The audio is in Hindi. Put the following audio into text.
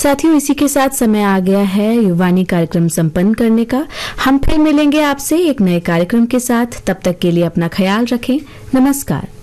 साथियों, इसी के साथ समय आ गया है युवानी कार्यक्रम संपन्न करने का। हम फिर मिलेंगे आपसे एक नए कार्यक्रम के साथ। तब तक के लिए अपना ख्याल रखें। नमस्कार।